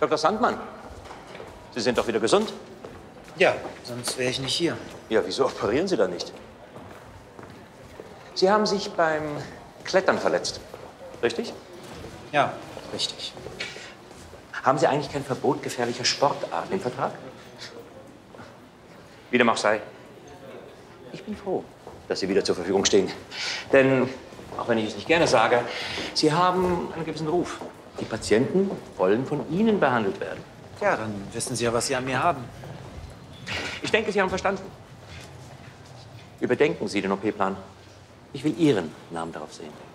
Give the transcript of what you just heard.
Dr. Sandmann, Sie sind doch wieder gesund? Ja, sonst wäre ich nicht hier. Ja, wieso operieren Sie da nicht? Sie haben sich beim Klettern verletzt, richtig? Ja, richtig. Haben Sie eigentlich kein Verbot gefährlicher Sportarten im Vertrag? Wie dem auch sei. Ich bin froh, dass Sie wieder zur Verfügung stehen. Denn, auch wenn ich es nicht gerne sage, Sie haben einen gewissen Ruf. Die Patienten wollen von Ihnen behandelt werden. Ja, dann wissen Sie ja, was Sie an mir haben. Ich denke, Sie haben verstanden. Überdenken Sie den OP-Plan. Ich will Ihren Namen darauf sehen.